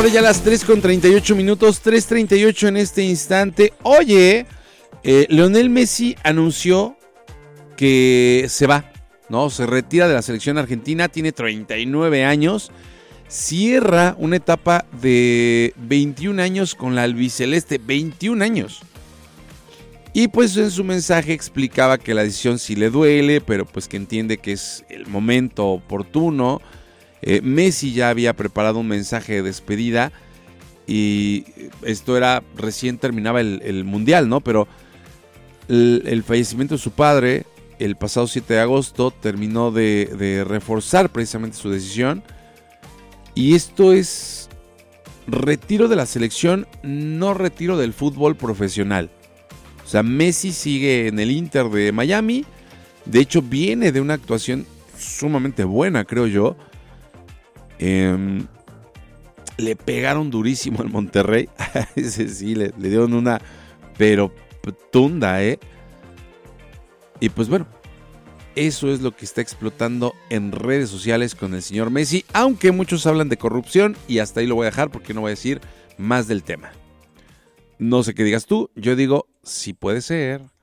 hora ya las 3:38, 3:38 en este instante. Oye, Lionel Messi anunció que se va, ¿no? Se retira de la selección argentina, tiene 39 años, cierra una etapa de 21 años con la albiceleste, 21 años. Y pues en su mensaje explicaba que la decisión sí le duele, pero pues que entiende que es el momento oportuno. Messi ya había preparado un mensaje de despedida y esto era, recién terminaba el Mundial, ¿no? Pero el fallecimiento de su padre el pasado 7 de agosto terminó de reforzar precisamente su decisión. Y esto es retiro de la selección, no retiro del fútbol profesional. O sea, Messi sigue en el Inter de Miami. De hecho, viene de una actuación sumamente buena, creo yo. Le pegaron durísimo al Monterrey. Ese sí, le dieron una pero tunda, Y pues bueno, eso es lo que está explotando en redes sociales con el señor Messi, aunque muchos hablan de corrupción y hasta ahí lo voy a dejar porque no voy a decir más del tema. No sé qué digas tú, yo digo, sí puede ser.